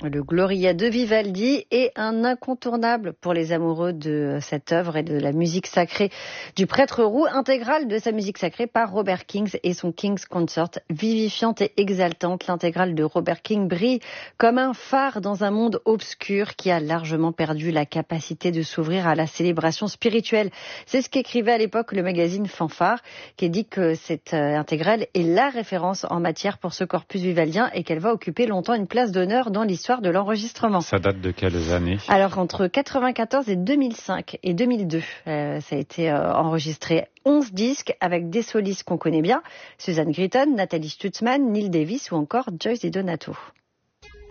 Le Gloria de Vivaldi est un incontournable pour les amoureux de cette œuvre et de la musique sacrée du prêtre roux, intégrale de sa musique sacrée par Robert King et son King's Consort. Vivifiante et exaltante, l'intégrale de Robert King brille comme un phare dans un monde obscur qui a largement perdu la capacité de s'ouvrir à la célébration spirituelle. C'est ce qu'écrivait à l'époque le magazine Fanfare, qui dit que cette intégrale est la référence en matière pour ce corpus vivaldien et qu'elle va occuper longtemps une place d'honneur dans l'histoire de l'enregistrement. Ça date de quelles années? Alors entre 94 et 2005 et 2002, ça a été enregistré 11 disques avec des solistes qu'on connaît bien, Suzanne Gritton, Nathalie Stutzmann, Neil Davis ou encore Joyce DiDonato.